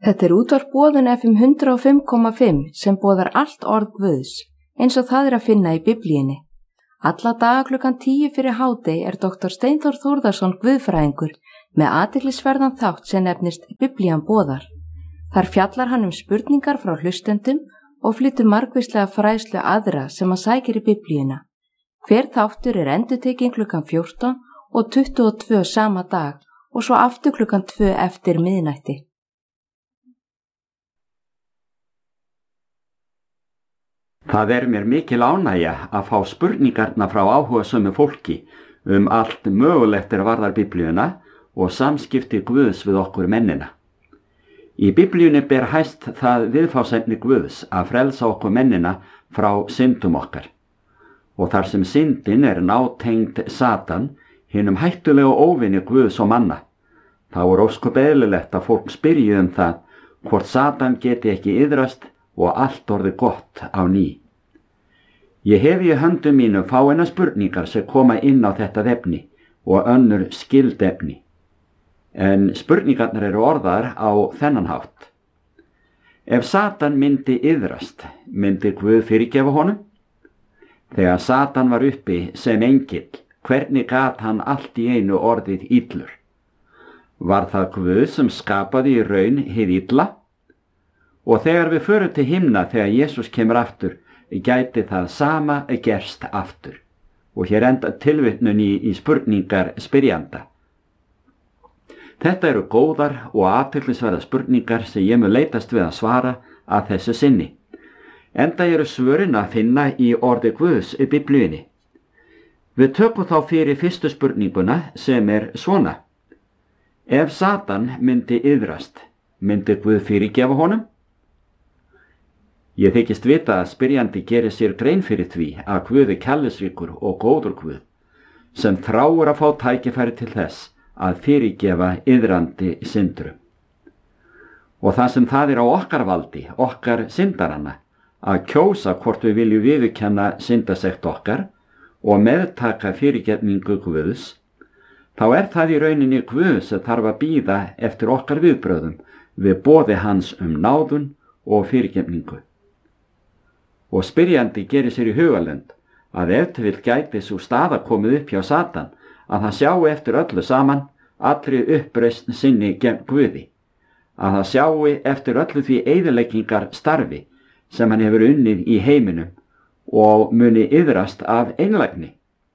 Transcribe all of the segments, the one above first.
Þetta útvarp Boðun FM 105,5 sem boðar allt orð Guðs, eins og það að finna í Biblíunni. Alla daga klukkan 10 fyrir hádegi Dr. Steinþór Þórðarson guðfræðingur með athyglisverðan þátt sem nefnist Biblían boðar. Þar fjallar hann spurningar frá hlustendum og flytur margvíslega fræðslu aðra sem hann sækir í Biblíuna. Hver þáttur endurtekinn klukkan 14 og 22 sama dag og svo aftur klukkan 2 eftir miðnætti. Það mér mikil ánægja að fá spurningarna frá áhugasömu fólki allt mögulegt varðar Biblíuna og samskipti Guðs við okkur mennina. Í Biblíunni ber hæst það viðfangsefni Guðs að frelsa okkur mennina frá syndum okkar. Og þar sem syndin nátengd Satan, hinum hættulega óvinni Guðs og manna, þá ósköp eðlilegt að fólk spyrji það hvort Satan geti ekki iðrast og allt orðið gott á ný. Ég hef í höndum mínum fáeina spurningar sem koma inn á þetta efni og önnur skyld efni. En spurningarnar orðaðar á þennan hátt. Ef Satan myndi iðrast, myndi Guð fyrirgefa honum? Þegar Satan var uppi sem engill, hvernig gat hann allt í einu orðið illur? Var það Guð sem skapaði í raun hið illa? Og þegar við förum til himna þegar Jesús kemur aftur, gæti það sama gerst aftur. Og hér enda tilvitnun í spurningar spyrjanda. Þetta góðar og athyglisverðar spurningar sem ég mun leitast við að svara að þessu sinni. Enda svörin að finna í orði Guðs í Biblíunni. Við tökum þá fyrir fyrstu spurninguna sem svona. Ef Satan myndi iðrast, myndi Guð fyrirgefa honum? Ég þykist vita að spyrjandi gerir sér grein fyrir því að Guð kærleiksríkur og góður Guð, sem þráir að fá tækifæri til þess að fyrirgefa iðrandi syndurum. Og það sem það á okkar valdi, okkar syndaranna, að kjósa hvort við viljum viðurkenna syndasekt okkar og meðtaka fyrirgefningu Guðs, þá það í rauninni Guð sem þarf að bíða eftir okkar viðbrögðum við boði hans náðun og fyrirgefningu. Og spyrjandi gerir sér í hugalund að ef til vill gæti sú staða komið upp hjá Satan að hann sjái eftir öllu saman, allri uppreisn sinni gegn Guði, að hann sjái eftir öllu því eyðileggingar starfi sem hann hefur unnið í heiminum og muni iðrast af einlægni.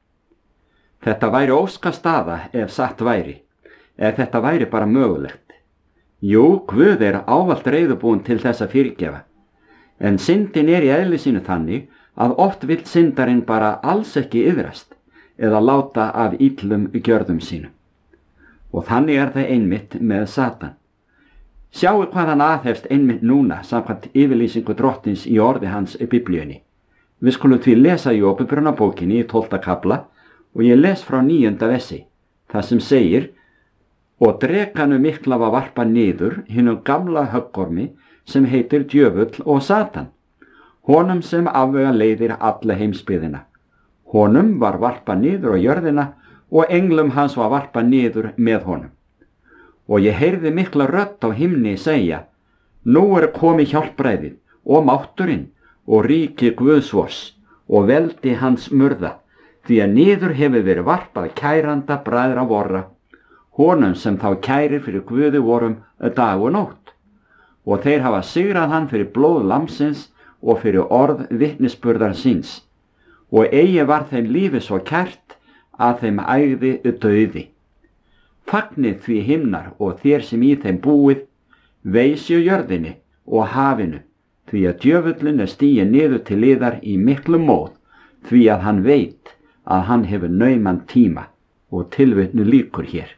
Þetta væri óskastaða ef satt væri, ef þetta væri bara mögulegt. Jú, Guð ávallt reiðubúinn til þess að fyrirgefa, en syndin í eðli sínu þannig að oft vill syndarinn bara alls ekki iðrast eða láta af illum gjörðum sínum. Og þannig það einmitt með Satan. Sjáu hvað hann aðhefst einmitt núna samkvæmt yfirlýsingu Drottins í orði hans í Biblíunni. Við skulum því lesa í Åpenbarunarbókinni í 12. kafla og ég les frá 9. versi, það sem segir: Og drekanum mikla var varpað niður hinum gamla höggormi sem heitir djöfull og Satan, honum sem afvega leiðir alla heimsbyggðina. Honum var varpað niður á jörðina og englum hans var varpað niður með honum. Og ég heyrði mikla rödd á himni segja: Nú komið hjálpræðið og mátturinn og ríki Guðs og veldi hans murða, því að niður hefur verið varpað kæranda bræðra vorra, honum sem þá kærir fyrir Guði vorum dag og nótt. Og þeir hafa sigrað hann fyrir blóð lamsins og fyrir orð vitnisburðar síns, og eigi var þeim lífi svo kært að þeim ægði dauði. Fagnið því himnar og þér sem í þeim búið, veisju jörðinni og hafinu, því að djöfullin stiginn niður til liðar í miklu móð, því að hann veit að hann hefur nauman tíma, og tilvitnu lýkur hér.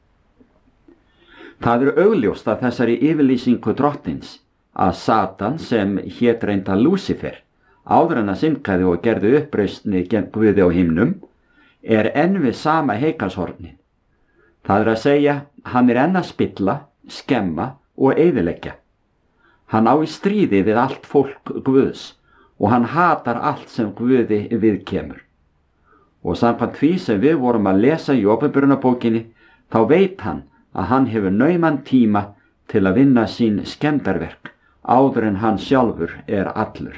Það augljóst að þessari yfirlýsingu Drottins að Satan, sem hét reynda Lúsifer, áður en að syndgaði og gerði uppreisni gegn Guði á himnum, enn við sama heygarðshornin. Það að segja, hann enn að spilla, skemma og eyðileggja. Hann á í stríði við allt fólk Guðs og hann hatar allt sem Guði viðkemur. Og samkvæmt því sem við vorum að lesa í Åpenbarunarbókinni, þá veit hann að hann hefur nauman tíma til að vinna sín skemmdarverk áður en hann sjálfur allur.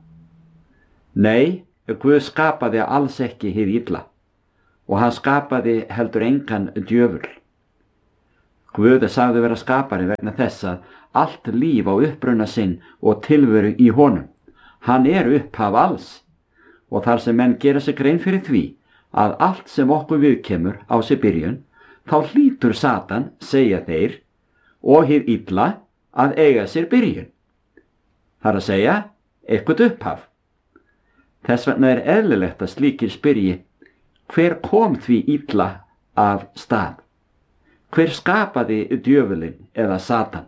Nei, Guð skapaði alls ekki hið illa og hann skapaði heldur engan djöful. Guð sagði vera skapari vegna þess að allt líf á uppruna sinn og tilveru í honum. Hann upphaf alls og þar sem menn gera sig grein fyrir því að allt sem okkur viðkemur á sér byrjun, þá hlýtur Satan, segja þeir, og hið illa að eiga sér byrjun. Það að segja, eitthvað upphaf. Þess vegna eðlilegt að slíkir spyrji, hver kom því illa af stað? Hver skapaði djöfulinn eða Satan?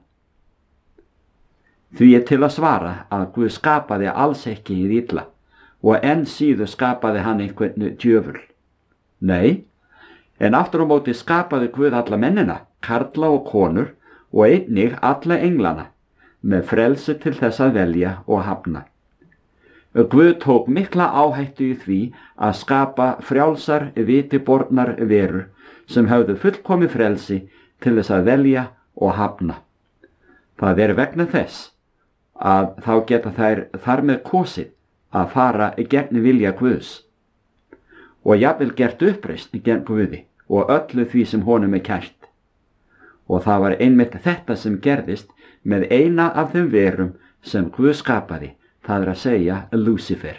Því til að svara að Guð skapaði alls ekki hið illa og enn síður skapaði hann einhvern djöful. Nei, en aftur á móti skapaði Guð alla mennina, karla og konur og einnig alla englana, með frelsi til þess að velja og hafna. Guð tók mikla áhættu í því að skapa frjálsar, vitibornar verur sem höfðu fullkomið frelsi til þess að velja og hafna. Það vegna þess að þá geta þær þar með kosið að fara gegn vilja Guðs og jafnvel gert uppreisn gegn Guði og öllu því sem honum kært. Og það var einmitt þetta sem gerðist með eina af þeim verum sem Guð skapaði, það að segja Lúsífer.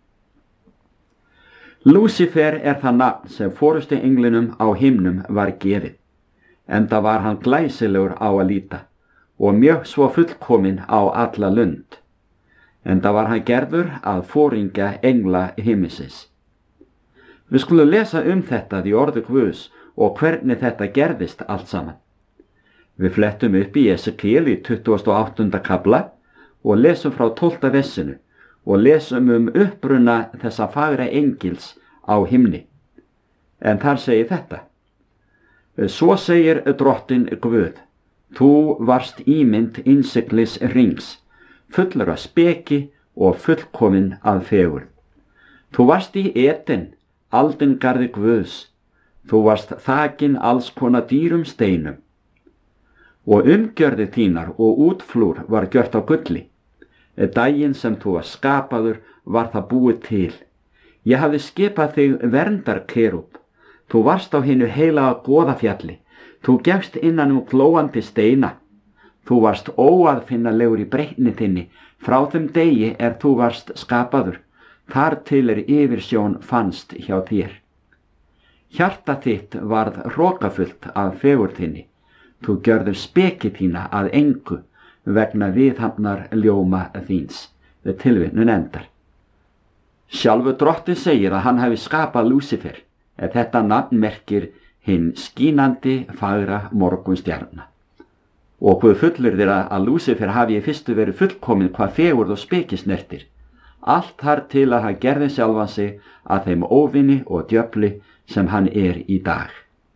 Lúsífer það nafn sem forustu englinum á himnum var gefið, enda var hann glæsilegur á að líta og mjög svo fullkominn á alla lund, enda var hann gerður að foringja engla himmisins. Við skulum lesa þetta í orði Guðs og hvernig þetta gerðist allt saman. Við flettum upp í Esekiel í 28. kafla og lesum frá 12. vessinu og lesum uppruna þessa fagra engils á himni. En þar segir þetta: Svo segir drottin Guð, þú varst ímynd innsiglis rings, fullur af speki og fullkomin að fegurð. Þú varst í Eden, aldingarði Guðs, þú varst þakin alls konar dýrum steinum. Og umgjörði þínar og útflúr var gjört á gulli. Daginn sem þú var skapaður var það búið til. Ég hafði skipað þig verndarkerúb. Þú varst á hinu heilaga goðafjalli. Þú gefst innan glóandi steina. Þú varst óaðfinnalegur í breytni þinni frá þeim degi þú varst skapaður. Þar til yfirsjón fannst hjá þér. Hjarta þitt varð hrokafullt af fegurð þinni. Þú gjörður speki þína að engu vegna viðhafnar ljóma þíns. Tilvitnun endar. Sjálfur drottinn segir að hann hafi skapað Lúsífer, þetta nafn merkir hinn skínandi fagra morgunstjarna. Og Guð fullyrðir að Lúsífer hafi í fyrstu verið fullkomin hvað fegurð og speki snertir. Allt þar til að hann gerði sjálfan sig að þeim óvinni og djöfli sem hann í dag.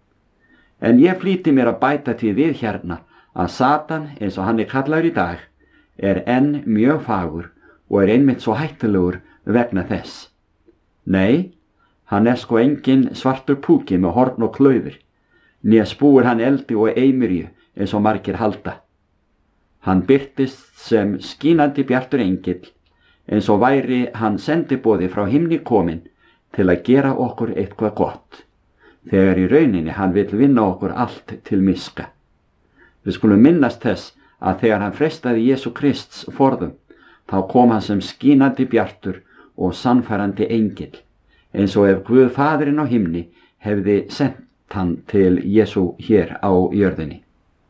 En ég flýti mér að bæta því við hérna að Satan, eins og hann kallaður í dag, enn mjög fagur og einmitt svo hættulegur vegna þess. Nei, hann sko engin svartur púki með horn og klaufir, né spúir hann eldi og eimyrju eins og margir halda. Hann birtist sem skínandi bjartur engill, eins og væri hann sendiboði frá himni kominn til að gera okkur eitthvað gott, þegar í rauninni hann vill vinna okkur allt til miska. Við skulum minnast þess að þegar hann frestaði Jesú Krists forðum, þá kom hann sem skínandi bjartur og sannfærandi engill, eins og ef Guð Faðirinn á himni hefði sent hann til Jesú hér á jörðinni.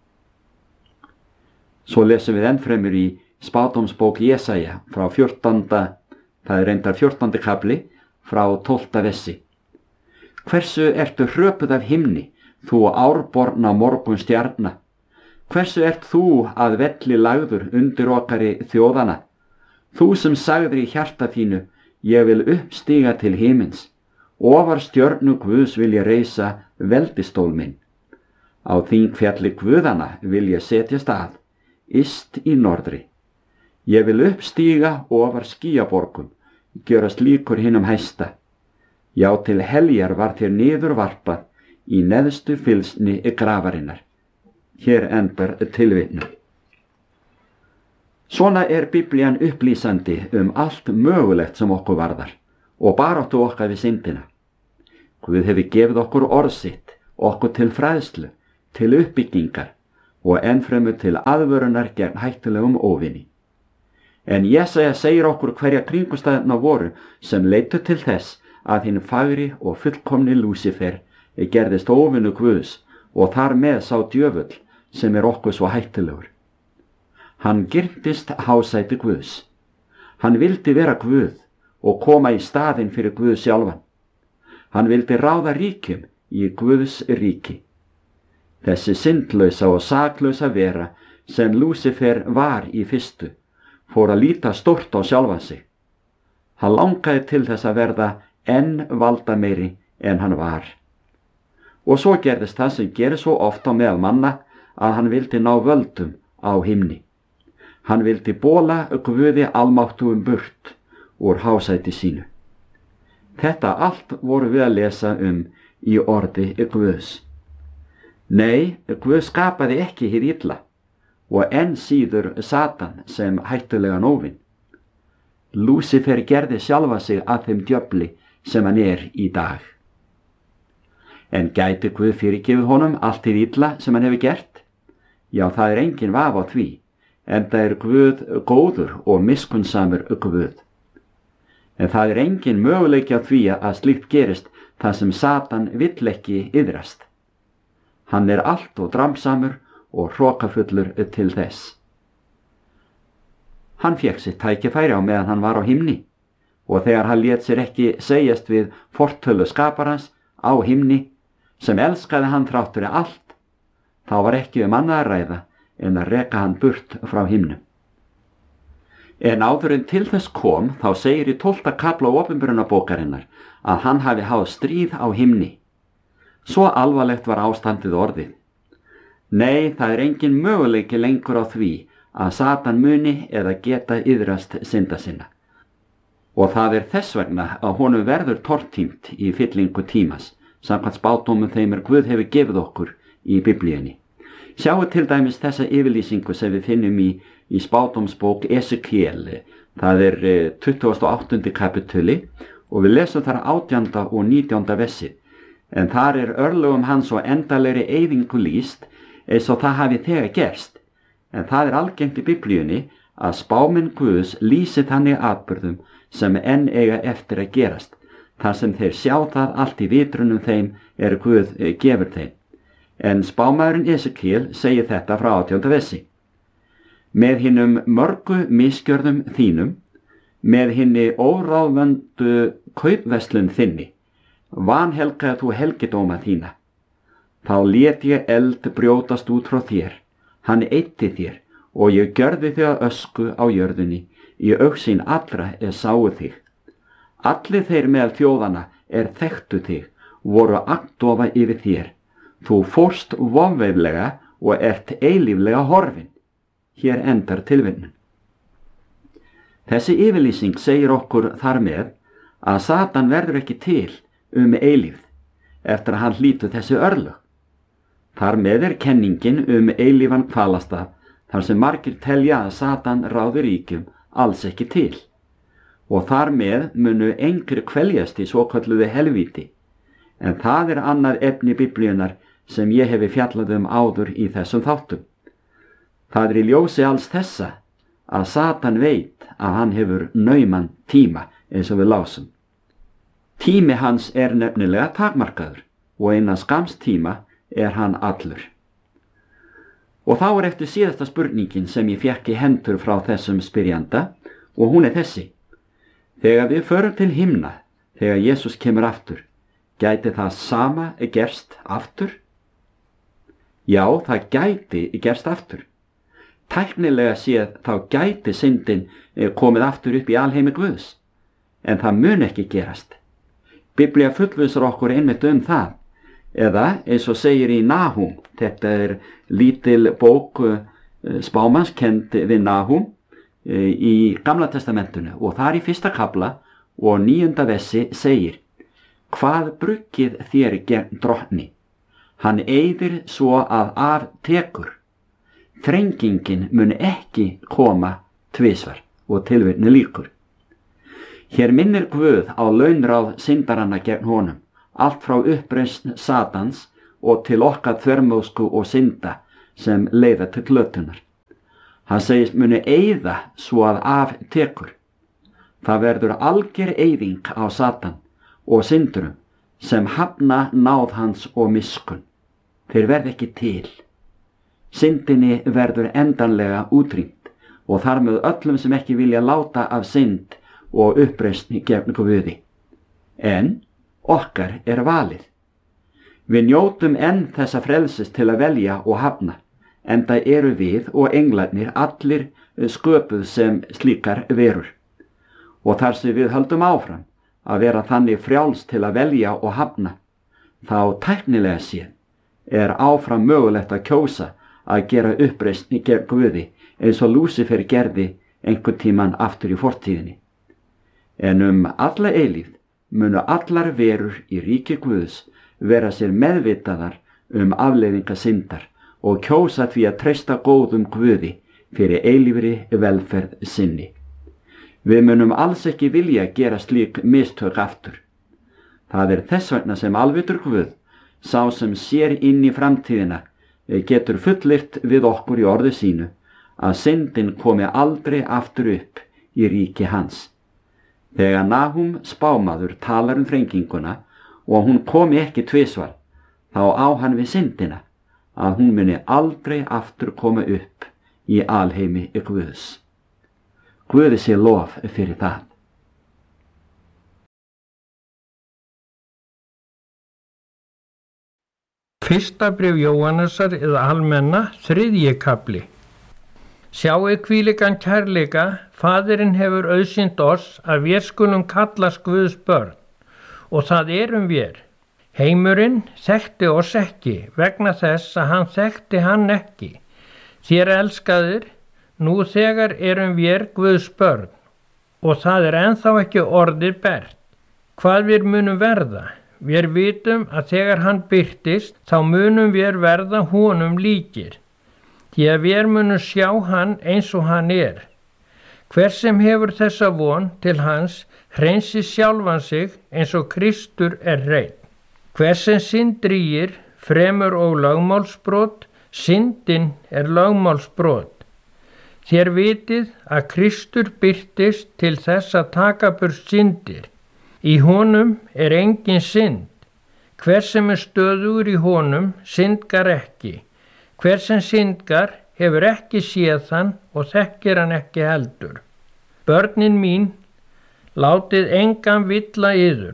Svo lesum við ennfremur í spádómsbók Jesaja frá 14. reyndar 14. kafli frá 12. vessi. Hversu ertu hröpuð af himni, þú árborna morgunstjarna? Hversu ert þú að velli lagður undir okkari þjóðana? Þú sem sagðir í hjarta þínu, ég vil uppstíga til himins. Ofar stjörnu Guðs vil ég reisa veldistól minn. Á þingfjalli Guðanna vil ég setjast að, yst í norðri. Ég vil uppstíga ofar skýjaborgum, gjörast líkur hinum hæsta. Já, til heljar var þér niður varpað í neðstu fylsni grafarinnar. Hér endar tilvitnun. Svona Biblían upplýsandi allt mögulegt sem okkur varðar og baráttu okkar við syndina. Guð hefur gefið okkur orð sitt, okkur til fræðslu, til uppbyggingar og ennfremur til aðvörunar gegn hættulegum óvini. En Jesaja segir okkur hverja kringumstæðurnar voru sem leiddu til þess að hinn fagri og fullkomni Lúsifer gerðist óvinur Guðs og þar með sá djöfull sem okkur svo hættulegur. Hann girntist hásæti Guðs. Hann vildi vera Guð og koma í staðinn fyrir Guð sjálfan. Hann vildi ráða ríkjum í Guðs ríki. Þessi syndlausa og saklausa vera sem Lúsifer var í fyrstu fór að líta stórt á sjálfan sig. Hann langaði til þess að verða enn valdameiri en hann var. Og svo gerðist það sem gerir svo oft á meðal manna að hann vildi ná völdum á himni. Hann vildi bóla Guði almáttugum burt úr hásæti sínu. Þetta allt voru við að lesa í orði Guðs. Nei, Guð skapaði ekki hið illa og enn síður Satan sem hættulegan óvin. Lúsifer gerði sjálfa sig að þeim djöfli sem hann í dag. En gæti Guð fyrirgefið honum allt hið illa sem hann hefur gert? Já, það engin vafi á því, enda Guð góður og miskunnsamur Guð. En það engin möguleiki á því að slíkt gerist þar sem Satan vill ekki iðrast. Hann allt og dramsamur og hrokafullur til þess. Hann fékk sitt tækifæri á meðan hann var á himni og þegar hann lét sér ekki segjast við fortölu skaparans á himni sem elskaði hann þrátt fyrir allt, þá var ekki annað að ræða en að reka hann burt frá himnum. En áður en til þess kom þá segir í 12. kafla opinberunarbókarinnar að hann hafi háð stríð á himni. Svo alvarlegt var ástandið orðið. Nei, það engin möguleiki lengur á því að Satan muni eða geta iðrast synda sinna. Og það þess vegna að honum verður tortímt í fyllingu tímas, samkvæmt spádómum þeim Guð hefur gefið okkur í Biblíunni. Sjáu til dæmis þessa yfirlýsingu sem við finnum í spádómsbók Esekiel. Það 28. kapituli og við lesum þar 18. og 19. versi. En þar örlögum hans og endalegri eyðingu lýst eins og það hafi þegar gerst. En það algengt í Biblíunni að spámenn Guðs lýsi þannig atburðum sem enn eiga eftir að gerast, þar sem þeir sjá það allt í vitrunum þeim Guð gefur þeim. En spámaðurinn Esekiel segir þetta frá 18. versi. Með hinnum mörgu misgjörðum þínum, með hinni óráðvöndu kaupverslun þinni, vanhelgaði þú helgidóma þína. Þá lét ég eld brjótast út frá þér, hann eyddi þér og ég gjörði þig að ösku á jörðinni, í augsýn allra sáu þig. Allir þeir meðal þjóðana þekktu þig, voru agndofa yfir þér. Þú fórst vofveiflega og eilíflega horfin. Hér endar tilvinnun. Þessi yfirlýsing segir okkur þar með að Satan verður ekki til eilífð eftir að hann hlýtur þessi örlög. Þar með kenningin eilífan kvalastað, þar sem margir telja að Satan ráði ríkjum alls ekki til. Og þar með munu engri kveljast í svokölluðu helvíti. En það annað efni Biblíunnar sem ég hefi fjallað áður í þessum þáttum. Það í ljósi alls þessa að Satan veit að hann hefur nauman tíma eins og við lásum. Tími hans nefnilega takmarkaður og innan skamms tíma hann allur. Og þá eftir síðasta spurningin sem ég fékk í hendur frá þessum spyrjanda og hún þessi. Þegar við förum til himna, þegar Jesús kemur aftur, gæti það sama gerst aftur? Já, það gæti gerst aftur. Tæknilega séð þá gæti syndin komið aftur upp í alheimi Guðs, en það mun ekki gerast. Biblía fullvissar okkur einmitt það, eða eins og segir í Nahum, þetta lítil bók spámannskend við Nahum í Gamla testamentinu og þar í 1. kafla og 9. versi segir: Hvað bruggið þér gegn drottni? Hann eyðir svo að af tekur. Þrengingin mun ekki koma tvisvar og tilvitni lýkur. Hér minnir Guð á launráð syndaranna gegn honum, allt frá uppreisn Satans og til okkar þvermóðsku og synda sem leiða til glötunar. Hann segist muni eyða svo að af tekur. Það verður alger eyðing á Satan og syndurum sem hafna náð hans og miskun. Þeir verð ekki til. Syndinni verður endanlega útrýmt og þar með öllum sem ekki vilja láta af synd og uppreisn gegn Guði. En okkar valið. Við njótum enn þessa frelsis til að velja og hafna, enda eru við og englarnir allir sköpuð sem slíkar verur. Og þar sem við höldum áfram að vera þannig frjáls til að velja og hafna, þá tæknilega séð áfram mögulegt að kjósa að gera uppreisn gegn Guði eins og Lúsifer gerði einhvern tímann aftur í fortíðinni. En alla eilífð munu allar verur í ríki Guðs vera sér meðvitaðar afleiðingar syndar og kjósa því að treysta góðum Guði fyrir eilífri velferð sinni. Við munum alls ekki vilja gera slík mistök aftur. Það þess vegna sem alvitur Guð, sá sem sér inn í framtíðina, getur fullyrt við okkur í orði sínu að syndin komi aldrei aftur upp í ríki hans. Þegar Nahum spámaður talar þrenginguna og hún komi ekki tvisvar, þá á hann við syndina, að hún muni aldrei aftur koma upp í alheimi Guðs. Guði sé lof fyrir það. Fyrsta bréf Jóhannesar eða almenna, 3. kafli. Sjáið hvílíkan kærleika, Faðirinn hefur auðsýnt oss að við skulum kallast Guðs börn, og það við. Heimurinn þekkti oss ekki vegna þess að hann þekkti hann ekki. Þér elskaðir, nú þegar við Guðs börn, og það ennþá ekki orðið bert. Hvað við munum verða? Við vitum að þegar hann birtist, þá munum við verða honum líkir. Því að við munum sjá hann eins og hann Hver sem hefur þessa von til hans, hreinsi sjálfan sig eins og Kristur hreinn. Hver sem synd drýgir, fremur og lögmálsbrot, syndin lögmálsbrot. Þér vitið að Kristur birtist til þess að taka burt syndir. Í honum engin synd. Hver sem stöðugur í honum syndgar ekki. Hver sem syndgar hefur ekki séð hann og þekkir hann ekki heldur. Börnin mín, látið engan villa yður.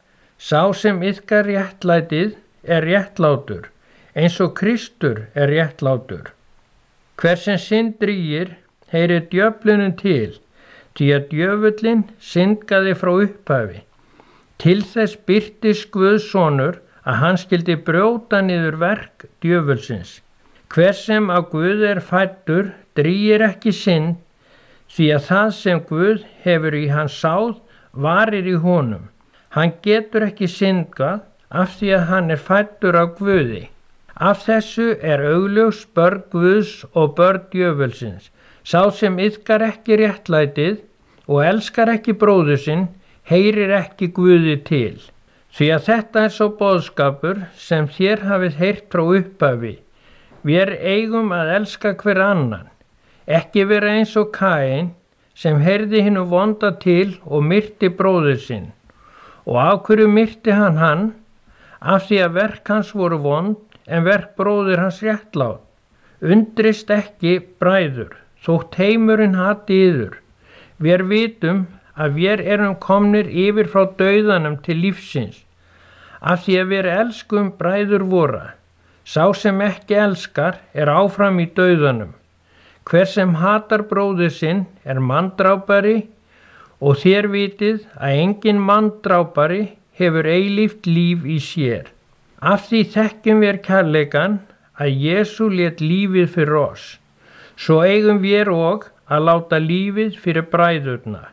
Sá sem yðkar réttlætið réttlátur, eins og Kristur réttlátur. Hver sem synd drýgir, heyrir djöflunum til, því að djöfullinn syndgaði frá upphafi. Til þess birtist Guðs sonur að hann skyldi brjóta niður verk djöfulsins. Hver sem á Guð fæddur, drýgir ekki synd, því að það sem Guð hefur í hans sáð varir í honum. Hann getur ekki syndgað af því að hann fæddur af Guði. Af þessu augljós börn Guðs og börn djöfulsins. Sá sem yðkar ekki réttlætið og elskar ekki bróður sinn, heyrir ekki Guði til. Því að þetta svo boðskapur sem þér hafið heyrt frá upphafi. Við eigum að elska hver annan, ekki vera eins og Kain sem heyrði hinu vonda til og myrti bróður sinn. Og af hverju myrti hann? Af því að verk hans voru vond en verk bróður hans réttlát. Undrist ekki, bræður, þótt heimurinn hati yður. Við vitum að við komnir yfir frá dauðanum til lífsins, af því að við elskum bræður vora. Sá sem ekki elskar áfram í dauðanum. Hver sem hatar bróður sinn manndrápari, og þér vitið að engin manndrápari hefur eilíft líf í sér. Af því þekkjum við kærleikan að Jesú lét lífið fyrir oss. Svo eigum við og að láta lífið fyrir bræðurna.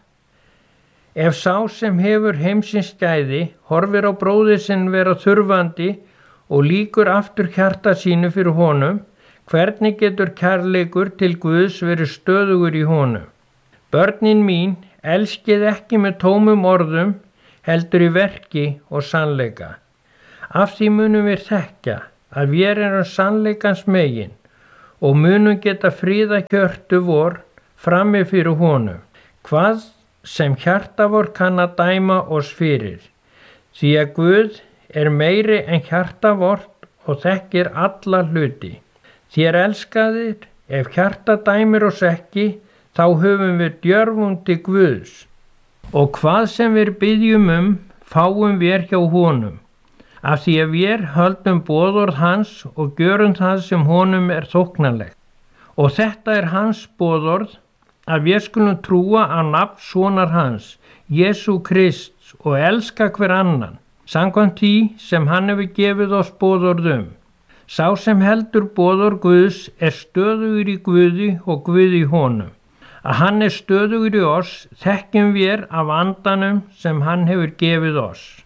Ef sá sem hefur heimsins gæði horfir á bróður sinn vera þurfandi og líkur aftur hjarta sínu fyrir honum, hvernig getur kærleikur til Guðs verið stöðugur í honum? Börnin mín, elskið ekki með tómum orðum, heldur í verki og sannleika. Af því munum við þekkja að við erum sannleikans megin og munum geta fríða hjörtu vor frammi fyrir honum, hvað sem hjarta vor kann að dæma oss fyrir. Því að Guð er meiri en hjarta vort og þekkir alla hluti. Þér elskaðir, ef hjarta dæmir oss ekki, þá höfum við djörfum til Guðs. Og hvað sem við biðjum fáum við hjá honum, af því að við höldum boðorð hans og gjörum það sem honum er þóknanlegt. Og þetta er hans boðorð, að við skulum trúa á nafn sonar hans, Jesú Krist, og elska hver annan, samkvæmt því sem hann hefur gefið oss boðorð. Sá sem heldur boðorð Guðs er stöðugur í Guði og Guð í honum. Að hann er stöðugur í oss þekkjum við af andanum sem hann hefur gefið oss.